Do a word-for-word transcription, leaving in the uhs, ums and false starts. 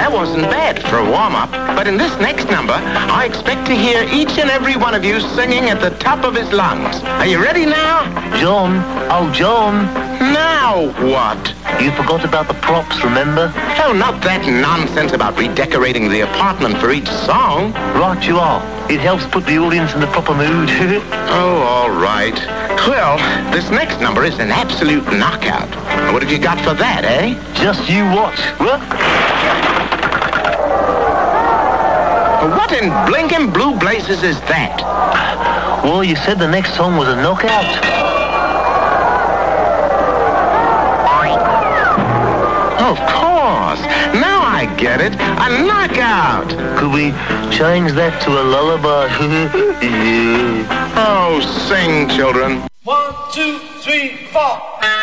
that wasn't bad for a warm-up. But in this next number, I expect to hear each and every one of you singing at the top of his lungs. Are you ready now? John, oh, John. Now what? You forgot about the props, remember? Oh, not that nonsense about redecorating the apartment for each song. Right you are. It helps put the audience in the proper mood. Oh, all right. Well, this next number is an absolute knockout. What have you got for that, eh? Just you watch. What? What in blinking blue blazes is that? Well, you said the next song was a knockout. Of course. Now I get it. A knockout. Could we change that to a lullaby? Yeah. Oh, sing, children. One, two, three, four.